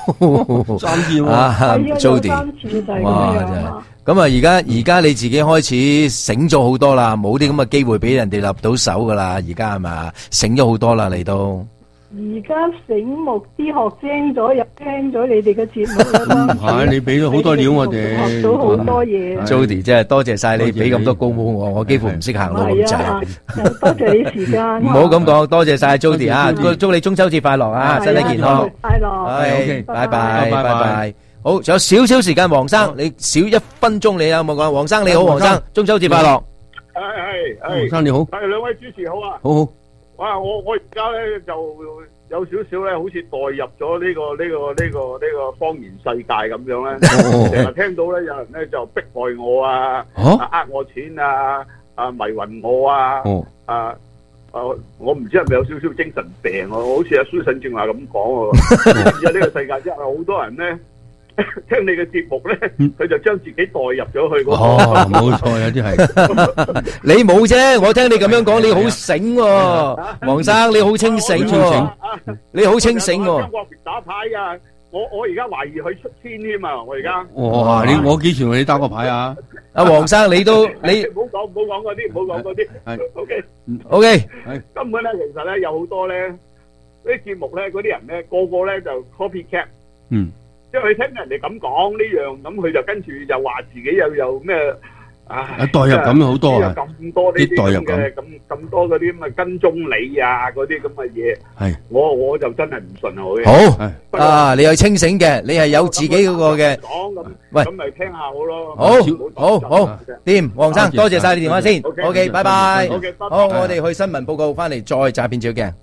3次喎 ，Jody， 3次就係咁樣。 咁啊，而家你自己開始醒咗好多啦，冇啲咁嘅機會俾人哋立到手噶啦，而家係咪醒咗好多啦？你都。 而家醒目啲學精咗，入聽咗你哋嘅節目啦。 係你俾咗好多料我哋， 學到好多嘢。 Jody 真係多謝晒你俾咁多高帽我幾乎唔識行路咁滯。 多謝你時間。 唔好咁講，多謝晒 Jody 啊！祝你中秋節快樂啊，身體健康。 快樂。 OK，拜拜。好，仲有少少時間，黃生，你少1分鐘，你有冇講？黃生你好，黃生，中秋節快樂。 黃生你好。 係兩位主持好啊。 好。 哇！我而家咧就有少少咧，好似代入咗呢個方言世界咁樣咧，成日聽到咧有人咧就迫害我啊，呃我錢啊，迷暈我啊，我唔知係咪有少少精神病啊？我好似阿蘇信正話咁講喎，而家呢個世界真係好多人咧。聽你嘅節目咧，佢就將自己代入咗去嗰個。 冇錯，有啲係。 你冇啫，我聽你咁樣講，你好醒喎，黃生，你好清醒喎，你好清醒喎。 張國權打牌啊！我而家懷疑佢出千添啊！我而家。 哇！我幾時同你打過牌啊？ 阿黃生，你都你唔好講嗰啲，唔好講嗰啲。係。 OK。 係。根本咧，其實咧有好多咧啲節目咧，嗰啲人咧個個咧就 copycat。即係佢聽人哋咁講呢樣，咁佢就跟住又話自己又咩代入感好多啊！ 咁多呢啲代入嘅咁多嗰啲咁嘅跟蹤你啊，嗰啲咁嘅嘢，係我就真係唔信啊！ 好啊，你係清醒嘅，你係有自己嗰個嘅。 講咁， 喂， 咁咪聽下好咯。 好，掂，黃生，多謝晒你電話先。OK，拜拜。好，我哋去新聞報告，翻嚟再詐騙照鏡。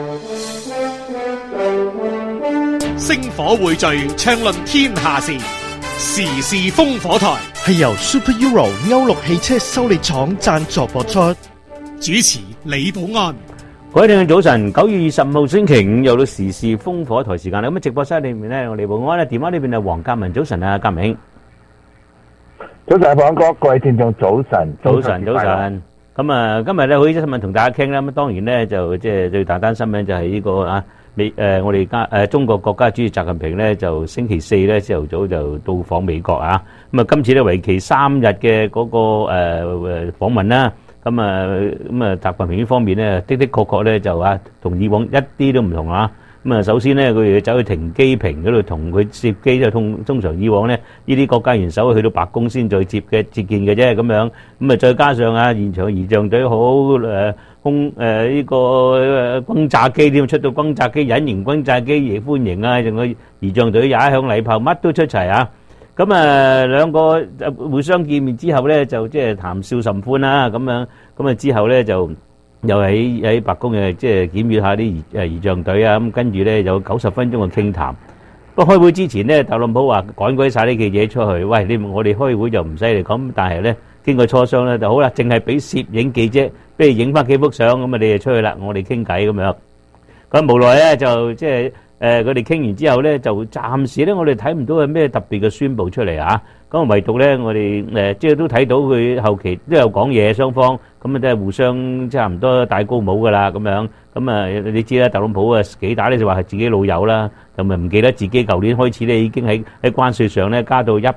星火匯聚，暢論天下事，時事烽火台係由 Super Euro 歐陸汽車修理廠贊助播出。 主持李寶安。 各位聽眾早晨，9月25號星期5又到時事烽火台時間啦。咁啊，直播室裏面咧，我李寶安咧，電話呢邊係黃家文。早晨啊，家明。 早晨，寶安哥，各位聽眾早晨。 早晨。咁啊，今日咧好啲新聞同大家傾啦。咁當然咧就即係最大單新聞就係呢個啊。我哋中國國家主席習近平咧就星期4咧朝頭早就到訪美國啊，咁啊今次咧為期3日嘅嗰個訪問啦，咁啊習近平呢方面咧的確咧就同以往一啲都唔同啊，咁啊首先咧佢哋走去停機坪嗰度同佢接機，就通常以往咧呢啲國家元首去到白宮先再接見嘅啫咁樣，咁啊再加上現場儀仗隊好呢個轟炸機添，出到轟炸機、隱形轟炸機亦歡迎啊，仲有儀仗隊也響禮炮，乜都出齊啊！咁兩個互相見面之後咧，就即係談笑甚歡啦，咁樣咁啊之後咧就又喺白宮即係檢閱下啲儀仗隊啊，咁跟住咧有90分鐘嘅傾談。不過開會之前咧，特朗普話趕鬼晒啲記者出去，喂，我哋開會就唔使嚟咁，但係咧經過磋商咧就好啦，淨係俾攝影記者。不如影翻幾幅相咁啊！你就出去啦，我哋傾偈咁樣。咁無奈咧就即係佢哋傾完之後咧，就暫時咧我哋睇唔到係咩特別嘅宣佈出嚟啊。咁唯獨咧我哋即係都睇到佢後期都有講嘢，雙方咁啊都係互相差唔多戴高帽噶啦咁樣。咁啊你知啦，特朗普啊幾打咧就話係自己老友啦，咁咪唔記得自己舊年開始咧已經喺關稅上咧加到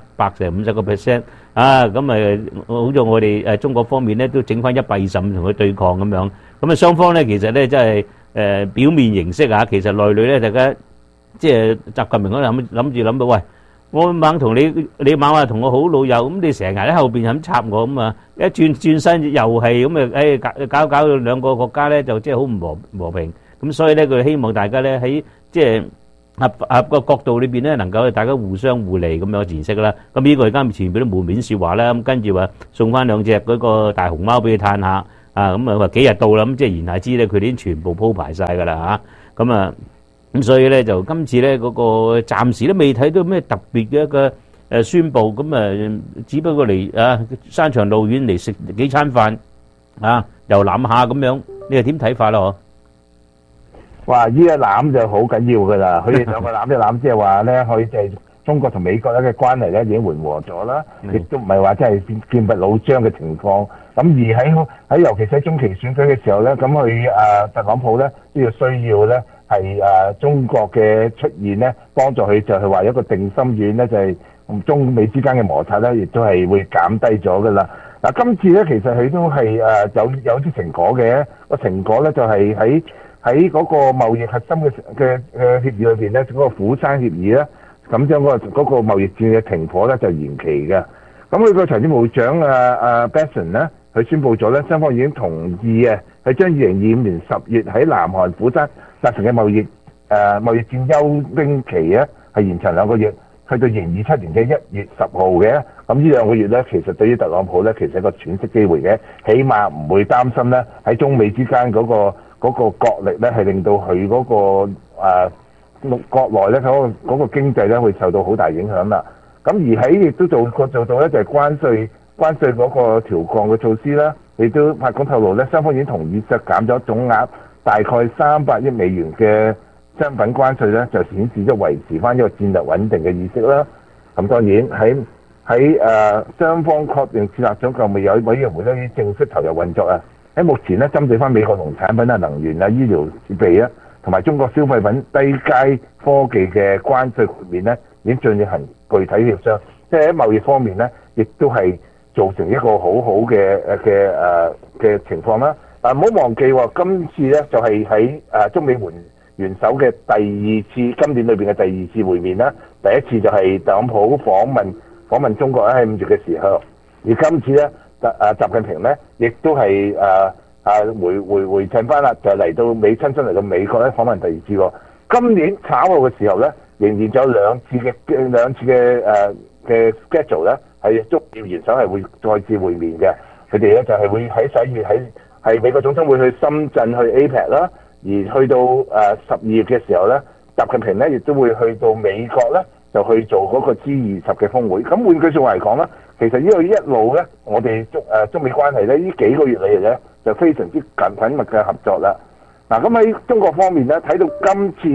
150%啊。咁好似我哋中國方面咧都整翻125同佢對抗咁樣。咁啊雙方咧其實咧真係表面形式啊，其實內裏咧大家即係習近平嗰度諗到，喂，我猛同你猛話同我好老友，咁你成日喺後邊咁插我咁啊，一轉身又係咁啊，搞到兩個國家咧就即係好唔和平。咁所以咧佢希望大家咧喺即係合個角度裏邊咧能夠大家互相互利咁樣嘅形式啦。咁呢個而家前邊都門面説話啦，咁跟住話送翻2隻嗰個大熊貓俾佢嘆下。咁啊話幾日到啦，咁即係言下之咧，佢哋已經全部鋪排晒㗎啦嚇。咁所以咧就今次咧嗰個暫時都未睇到咩特別嘅一個宣佈，咁只不過嚟山長路遠嚟食幾餐飯又攬下咁樣，你係點睇法啦？ 哇！呢一攬就好緊要㗎啦，佢哋兩個攬一攬，即係話咧，佢就係中國同美國咧嘅關係咧已經緩和咗啦，亦都唔係話真係劍拔弩張嘅情況。咁而喺尤其喺中期選舉嘅時候咧，咁佢特朗普咧都要需要咧係中國嘅出現咧，幫助佢就係話一個定心丸咧，就係中美之間嘅摩擦咧，亦都係會減低咗㗎啦。嗱，今次咧其實佢都係有啲成果嘅，個成果咧就係喺嗰個貿易核心嘅協議裏邊咧，嗰個釜山協議咧，咁將嗰個貿易戰嘅停火咧就延期嘅。咁佢個財政部長Bessent 咧，佢宣布咗咧，雙方已經同意係將2025年10月喺南韓釜山達成嘅貿易戰休兵期咧係延長2個月，去到2027年嘅1月10號嘅。咁呢2個月咧，其實對於特朗普咧，其實係一個喘息機會嘅，起碼唔會擔心咧喺中美之間嗰個角力咧係令到佢嗰個國內咧嗰個經濟咧會受到好大影響啦。咁而喺亦都做到咧就係關稅嗰個調降嘅措施啦。亦都法官透露咧，雙方已經同意削減咗總額大概300億美元嘅商品關稅咧，就顯示咗維持翻一個戰略穩定嘅意識啦。咁當然喺雙方確定設立咗個委員會咧，已經正式投入運作啊。喺目前咧，針對翻美國農產品啊、能源啊、醫療設備啊，同埋中國消費品低階科技嘅關稅豁免咧，已經進行具體協商。即係喺貿易方面咧，亦都係造成一個好好嘅情況啦。但唔好忘記喎，今次咧就係喺中美元首嘅第2次今年裏邊嘅第2次會面啦。第一次就係特朗普訪問中國喺5月嘅時候，而今次咧習近平咧亦都係回襯翻啦，就嚟到親身嚟到美國咧訪問第2次喎。今年稍後嘅時候咧，仍然仲有兩次嘅 schedule 咧，係中美元首係會再次會面嘅。佢哋咧就係會喺11月係美國總統會去深圳去 APEC 啦，而去到12月嘅時候咧，習近平咧亦都會去到美國咧，就去做嗰個 G20嘅峰會。咁換句説話嚟講啦，其實呢個一路咧，我哋中美關係咧，呢幾個月嚟咧就非常之緊密嘅合作啦。嗱，咁喺中國方面咧，睇到今次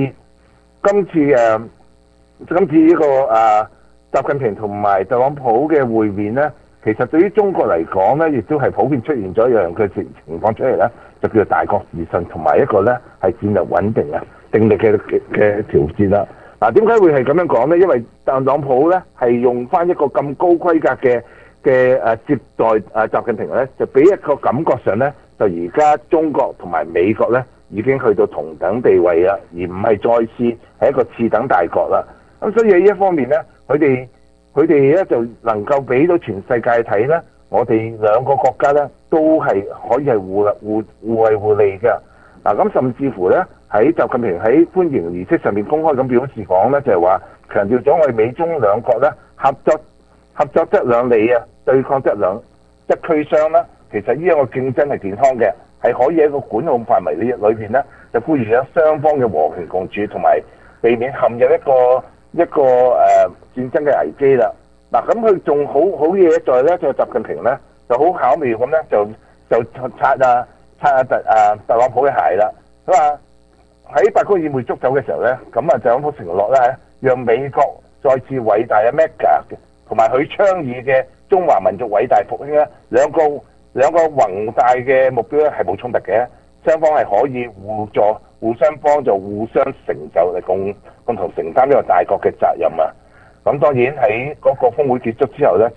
呢個習近平同埋特朗普嘅會面咧，其實對於中國嚟講咧，亦都係普遍出現咗一樣嘅情況出嚟咧，就叫做大國自信同埋一個咧係戰略穩定定力嘅條件啦。嗱，點解會係咁樣講咧？因為特朗普咧係用翻一個咁高規格嘅接待習近平咧，就俾一個感覺上咧，就而家中國同埋美國咧已經去到同等地位啦，而唔係再次係一個次等大國啦。咁所以喺呢一方面咧，佢哋咧就能夠俾到全世界睇咧，我哋兩個國家咧都係可以係互惠互利嘅。嗱，咁甚至乎咧喺習近平喺歡迎儀式上面公開咁表示講咧，就係話強調咗我哋美中兩國咧合作則兩利啊，對抗則俱傷啦。其實呢一個競爭係健康嘅，係可以喺一個管控範圍裏邊咧，就呼籲咗雙方嘅和平共處，同埋避免陷入一個戰爭嘅危機啦。嗱，咁佢仲好嘢在咧，就習近平咧就好巧妙咁咧，就擦特朗普嘅鞋啦。佢話喺白宮宴會捉走嘅時候咧，咁啊特朗普承諾咧，讓美國再次偉大嘅 Mega 同埋佢倡議嘅中華民族偉大復興咧，兩個宏大嘅目標咧係冇衝突嘅，雙方係可以互助、互相幫助、互相成就嚟共同承擔呢個大國嘅責任啊！咁當然喺嗰個峰會結束之後咧，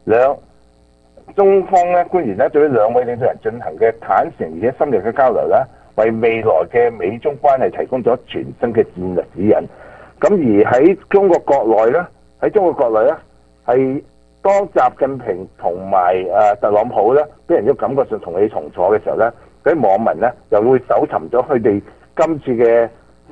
中方咧官員咧對於兩位領導人進行嘅坦誠而且深入嘅交流咧，為未來嘅美中關係提供咗全新嘅戰略指引。咁而喺中國國內咧，係當習近平同埋特朗普咧，俾人都感覺上同氣同坐嘅時候咧，嗰啲網民咧又會搜尋咗佢哋今次嘅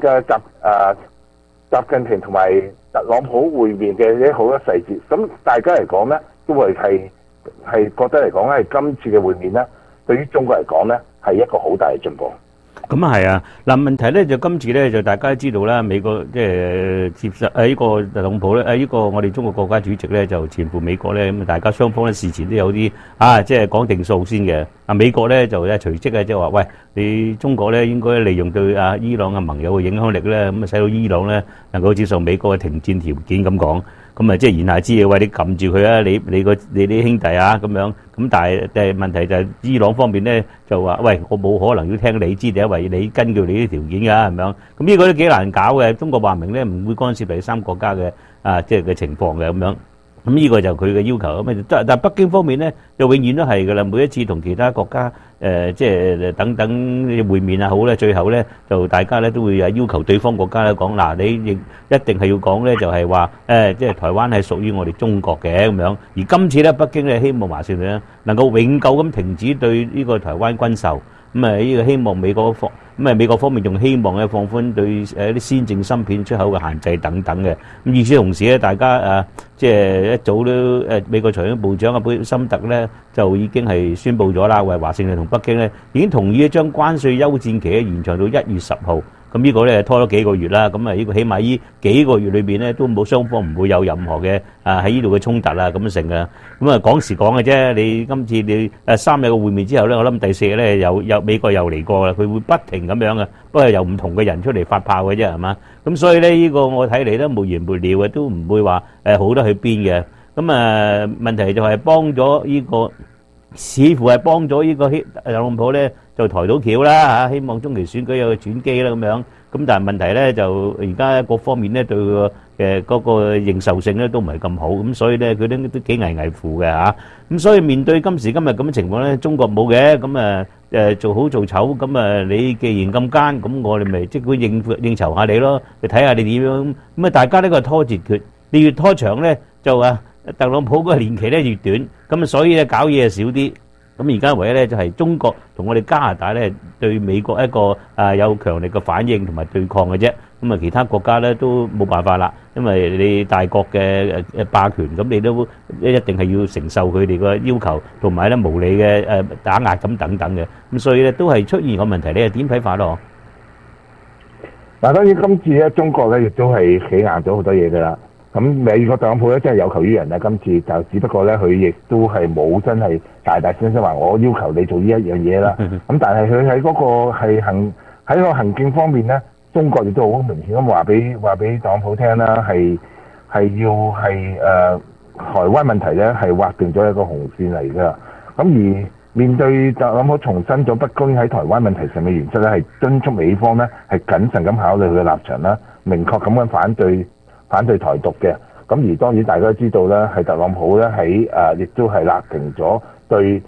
習近平同埋特朗普會面嘅一好多細節。咁大家嚟講咧，都會係覺得嚟講係今次嘅會面咧，對於中國嚟講咧係一個好大嘅進步。 咁啊係啊，嗱問題咧就今次咧就大家都知道啦，美國即係接受呢個特朗普咧，呢個我哋中國國家主席咧就前赴美國咧，咁大家雙方咧事前都有啲即係講定數先嘅。美國咧就隨即即係話，喂，你中國咧應該利用對伊朗嘅盟友嘅影響力咧，咁啊使到伊朗咧能夠接受美國嘅停戰條件咁講。咁啊，即係言下之意，喂，你撳住佢啊！你啲兄弟啊，咁樣咁，但係問題就係伊朗方面咧就話，喂，我冇可能要聽你知，因為你根據你啲條件㗎，係咪樣？咁呢個都幾難搞嘅。中國話明咧唔會干涉第三國家嘅即係嘅情況嘅咁樣。咁呢個就佢嘅要求咁但係北京方面咧，就永遠都係㗎啦。每一次同其他國家即係等等會面啊好咧，最後咧就大家咧都會要求對方國家咧講嗱，你亦一定係要講咧，就係話即係台灣係屬於我哋中國嘅咁樣。而今次咧，北京咧希望華盛頓咧能夠永久咁停止對呢個台灣軍售。咁呢個希望美國方面仲希望咧放寬對一啲先進芯片出口嘅限制等等嘅。咁與此同時咧，大家即係一早都美國財經部長貝森特咧就已經係宣布咗啦，為華盛頓同北京咧已經同意將關稅休戰期咧延長到1月10號。咁呢個咧拖咗幾個月啦，咁呢個起碼呢幾個月裏邊咧都冇雙方唔會有任何嘅喺呢度嘅衝突啦咁成嘅。咁講時講嘅啫，你今次你3日嘅會面之後咧，我諗第4日咧又美國又嚟過啦，佢會不停咁樣嘅，不過由唔同嘅人出嚟發炮嘅啫，係嘛？咁所以咧呢個我睇嚟咧無完無了嘅，都唔會話好得去邊嘅。咁問題就係幫咗呢個，似乎係幫咗呢個特朗普咧就抬到橋啦嚇，希望中期選舉有個轉機啦咁樣。咁但係問題咧就而家各方面咧對佢嗰個認受性咧都唔係咁好，咁所以咧佢都幾危危乎嘅嚇。咁所以面對今時今日咁嘅情況咧，中國冇嘅，咁做好做醜，咁你既然咁奸，咁我哋咪即管應酬下你咯，你睇下你點樣。咁大家呢個拖節訣，你越拖長咧就特朗普嗰個年期咧越短，咁所以咧搞嘢少啲。咁而家唯一咧就係中國同我哋加拿大咧對美國一個有強力嘅反應同埋對抗嘅啫。咁其他國家咧都冇辦法啦，因為你大國嘅霸權，咁你都一定係要承受佢哋嘅要求，同埋咧無理嘅打壓咁等等嘅。咁所以咧都係出現個問題，你係點睇法咯？ 嗱，當然今次咧中國咧亦都係企硬咗好多嘢㗎啦。咁美國特朗普咧真係有求於人啦，今次就只不過咧佢亦都係冇真係大大聲聲話我要求你做呢一樣嘢啦。咁但係佢喺嗰個係喺個行徑方面咧，中國亦都好明顯咁話俾特朗普聽啦，係要台灣問題咧係劃定咗一個紅線嚟㗎。咁而面對特朗普重申咗北京喺台灣問題上嘅原則咧，係敦促美方咧係謹慎咁考慮佢嘅立場啦，明確咁樣反對台獨嘅。咁而當然大家都知道咧，係特朗普咧喺亦都係勒停咗對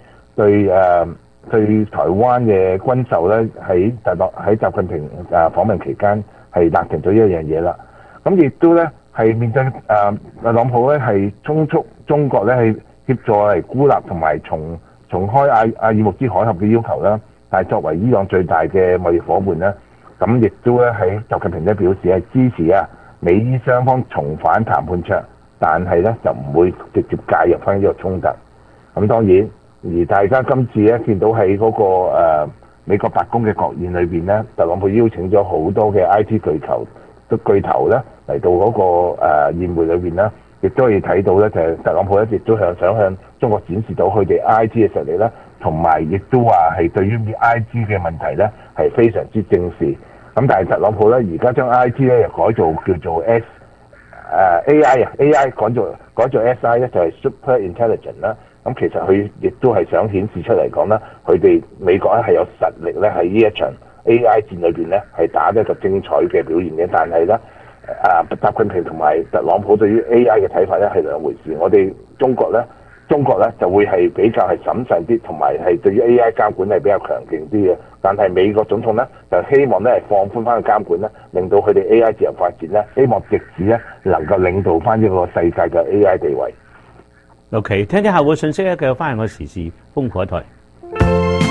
台灣嘅軍售咧，喺習近平訪問期間係勒停咗一樣嘢啦。咁亦都咧係面對特朗普咧係敦促中國咧係協助嚟孤立同埋重開阿爾木茲海峽嘅要求啦。但係作為伊朗最大嘅貿易夥伴咧，咁亦都咧喺習近平咧表示係支持美伊雙方重返談判桌，但係咧就唔會直接介入翻呢個衝突。咁當然，而大家今次咧見到喺嗰個美國白宮嘅國宴裏邊咧，特朗普邀請咗好多嘅 IT 巨頭咧嚟到嗰個宴會裏邊啦，亦都可以睇到咧就係特朗普一直都想向中國展示到佢哋 IT 嘅實力啦，同埋亦都話係對於 IT 嘅問題咧係非常之正視。 咁但係特朗普咧而家將 IG 咧又改做叫做 AI 啊 AI 改做 SI 咧就係 Super Intelligent 啦。咁其實佢亦都係想顯示出嚟講啦，佢哋美國咧係有實力咧喺呢一場 AI 戰裏邊咧係打得一個精彩嘅表現嘅。但係咧習近平同埋特朗普對於 AI 嘅睇法咧係兩回事。我哋中國咧就會係比較係審慎啲，同埋係對於 AI 監管係比較強勁啲嘅。但係美國總統咧就希望咧係放寬翻個監管咧，令到佢哋 AI 自由發展咧，希望直至咧能夠領導翻呢個世界嘅 AI 地位。 OK， 聽聽下個信息咧，繼續翻嚟我時事風火台。